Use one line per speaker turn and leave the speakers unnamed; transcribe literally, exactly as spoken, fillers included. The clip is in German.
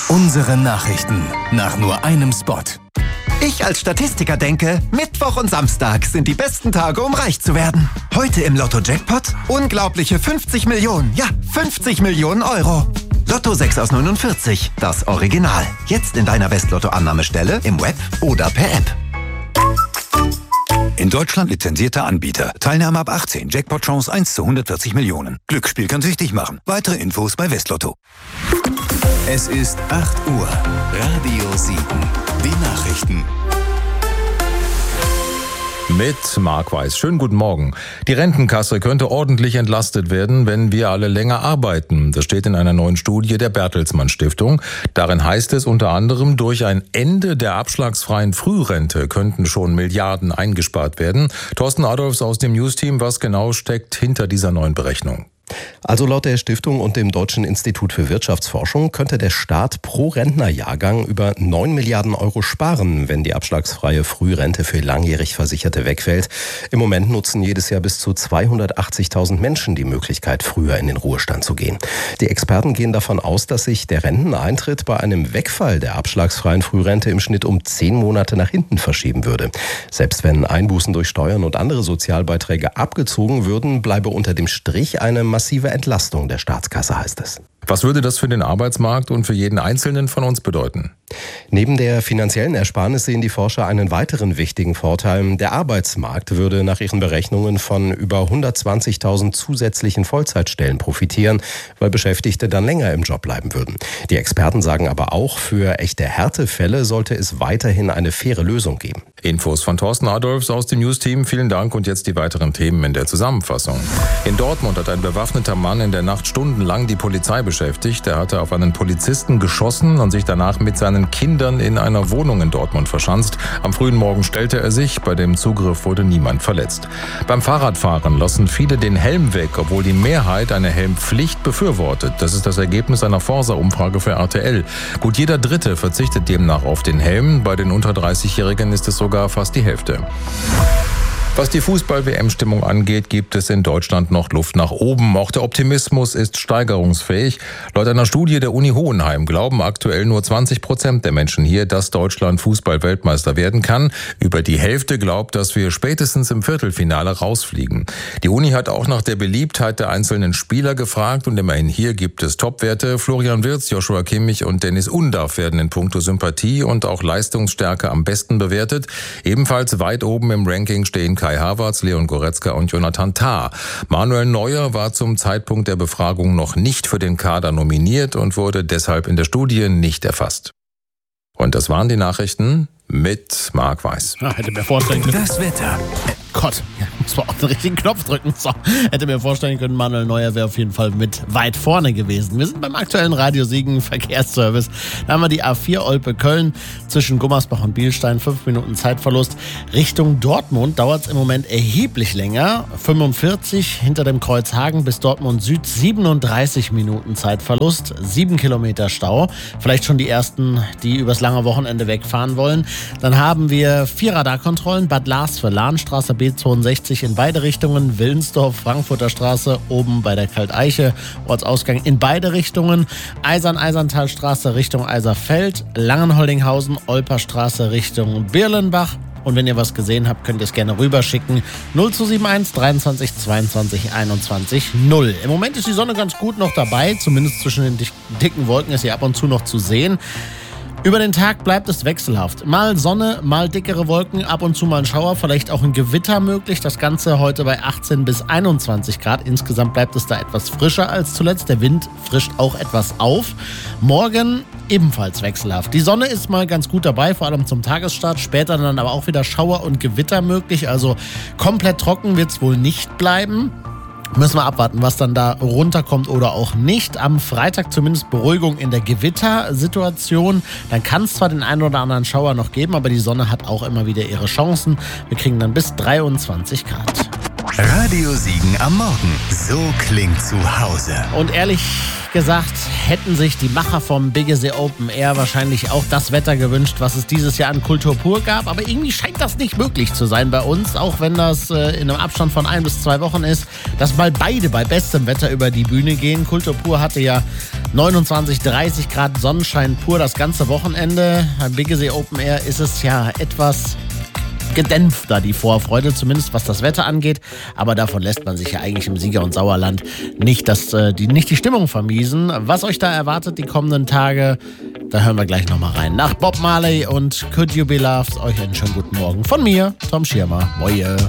Unsere Nachrichten nach nur einem Spot.
Ich als Statistiker denke, Mittwoch und Samstag sind die besten Tage, um reich zu werden. Heute im Lotto-Jackpot unglaubliche fünfzig Millionen, ja, fünfzig Millionen Euro. Lotto sechs aus neunundvierzig, das Original. Jetzt in deiner Westlotto-Annahmestelle, im Web oder per App.
In Deutschland lizenzierter Anbieter. Teilnahme ab achtzehn. Jackpot-Chance eins zu hundertvierzig Millionen. Glücksspiel kann süchtig machen. Weitere Infos bei Westlotto.
Es ist acht Uhr. Radio sieben. Die Nachrichten.
Mit Marc Weiß. Schönen guten Morgen. Die Rentenkasse könnte ordentlich entlastet werden, wenn wir alle länger arbeiten. Das steht in einer neuen Studie der Bertelsmann Stiftung. Darin heißt es unter anderem, durch ein Ende der abschlagsfreien Frührente könnten schon Milliarden eingespart werden. Thorsten Adolfs aus dem News-Team, was genau steckt hinter dieser neuen Berechnung?
Also laut der Stiftung und dem Deutschen Institut für Wirtschaftsforschung könnte der Staat pro Rentnerjahrgang über neun Milliarden Euro sparen, wenn die abschlagsfreie Frührente für langjährig Versicherte wegfällt. Im Moment nutzen jedes Jahr bis zu zweihundertachtzigtausend Menschen die Möglichkeit, früher in den Ruhestand zu gehen. Die Experten gehen davon aus, dass sich der Renteneintritt bei einem Wegfall der abschlagsfreien Frührente im Schnitt um zehn Monate nach hinten verschieben würde. Selbst wenn Einbußen durch Steuern und andere Sozialbeiträge abgezogen würden, bleibe unter dem Strich eine massive Entlastung der Staatskasse, heißt es.
Was würde das für den Arbeitsmarkt und für jeden Einzelnen von uns bedeuten?
Neben der finanziellen Ersparnis sehen die Forscher einen weiteren wichtigen Vorteil. Der Arbeitsmarkt würde nach ihren Berechnungen von über hundertzwanzigtausend zusätzlichen Vollzeitstellen profitieren, weil Beschäftigte dann länger im Job bleiben würden. Die Experten sagen aber auch, für echte Härtefälle sollte es weiterhin eine faire Lösung geben.
Infos von Thorsten Adolfs aus dem News-Team. Vielen Dank und jetzt die weiteren Themen in der Zusammenfassung. In Dortmund hat ein bewaffneter Mann in der Nacht stundenlang die Polizei beschäftigt. Er hatte auf einen Polizisten geschossen und sich danach mit seinen Kindern in einer Wohnung in Dortmund verschanzt. Am frühen Morgen stellte er sich. Bei dem Zugriff wurde niemand verletzt. Beim Fahrradfahren lassen viele den Helm weg, obwohl die Mehrheit eine Helmpflicht befürwortet. Das ist das Ergebnis einer Forsa-Umfrage für R T L. Gut jeder Dritte verzichtet demnach auf den Helm. Bei den unter dreißigjährigen ist es sogar fast die Hälfte. Was die Fußball-W M-Stimmung angeht, gibt es in Deutschland noch Luft nach oben. Auch der Optimismus ist steigerungsfähig. Laut einer Studie der Uni Hohenheim glauben aktuell nur zwanzig Prozent der Menschen hier, dass Deutschland Fußball-Weltmeister werden kann. Über die Hälfte glaubt, dass wir spätestens im Viertelfinale rausfliegen. Die Uni hat auch nach der Beliebtheit der einzelnen Spieler gefragt und immerhin hier gibt es Topwerte. Florian Wirtz, Joshua Kimmich und Dennis Undaff werden in puncto Sympathie und auch Leistungsstärke am besten bewertet. Ebenfalls weit oben im Ranking stehen Kai Havertz, Leon Goretzka und Jonathan Tah. Manuel Neuer war zum Zeitpunkt der Befragung noch nicht für den Kader nominiert und wurde deshalb in der Studie nicht erfasst. Und das waren die Nachrichten mit Marc Weiß.
Ja, hätte mir vorstellen können.
Das Wetter.
Gott, ja, muss man auch den richtigen Knopf drücken. So, hätte mir vorstellen können, Manuel Neuer wäre auf jeden Fall mit weit vorne gewesen. Wir sind beim aktuellen Radio Siegen Verkehrsservice. Da haben wir die A vier Olpe-Köln zwischen Gummersbach und Bielstein. Fünf Minuten Zeitverlust. Richtung Dortmund dauert es im Moment erheblich länger. fünfundvierzig hinter dem Kreuz Hagen bis Dortmund Süd. siebenunddreißig Minuten Zeitverlust. Sieben Kilometer Stau. Vielleicht schon die ersten, die übers lange Wochenende wegfahren wollen. Dann haben wir vier Radarkontrollen. Bad Lars für Lahnstraße B zweiundsechzig in beide Richtungen. Willensdorf, Frankfurter Straße, oben bei der Kalteiche, Ortsausgang in beide Richtungen. Eisern-Eiserntalstraße Richtung Eiserfeld. Langenholdinghausen, Olperstraße Richtung Birlenbach. Und wenn ihr was gesehen habt, könnt ihr es gerne rüberschicken. null zwei sieben eins dreiundzwanzig zweiundzwanzig einundzwanzig null. Im Moment ist die Sonne ganz gut noch dabei. Zumindest zwischen den dicken Wolken ist sie ab und zu noch zu sehen. Über den Tag bleibt es wechselhaft. Mal Sonne, mal dickere Wolken, ab und zu mal ein Schauer, vielleicht auch ein Gewitter möglich. Das Ganze heute bei achtzehn bis einundzwanzig Grad. Insgesamt bleibt es da etwas frischer als zuletzt. Der Wind frischt auch etwas auf. Morgen ebenfalls wechselhaft. Die Sonne ist mal ganz gut dabei, vor allem zum Tagesstart. Später dann aber auch wieder Schauer und Gewitter möglich. Also komplett trocken wird es wohl nicht bleiben. Müssen wir abwarten, was dann da runterkommt oder auch nicht. Am Freitag zumindest Beruhigung in der Gewittersituation. Dann kann es zwar den einen oder anderen Schauer noch geben, aber die Sonne hat auch immer wieder ihre Chancen. Wir kriegen dann bis dreiundzwanzig Grad.
Radio Siegen am Morgen. So klingt zu Hause.
Und ehrlich gesagt, hätten sich die Macher vom Biggese Open Air wahrscheinlich auch das Wetter gewünscht, was es dieses Jahr an Kultur pur gab. Aber irgendwie scheint das nicht möglich zu sein bei uns, auch wenn das äh, in einem Abstand von ein bis zwei Wochen ist, dass mal beide bei bestem Wetter über die Bühne gehen. Kultur pur hatte ja neunundzwanzig, dreißig Grad Sonnenschein pur das ganze Wochenende. Beim Biggese Open Air ist es ja etwas gedämpfter, die Vorfreude, zumindest was das Wetter angeht. Aber davon lässt man sich ja eigentlich im Sieger- und Sauerland nicht, das, äh, die, nicht die Stimmung vermiesen. Was euch da erwartet die kommenden Tage, da hören wir gleich nochmal rein. Nach Bob Marley und Could You Be Loved, euch einen schönen guten Morgen von mir, Tom Schirmer. Moje.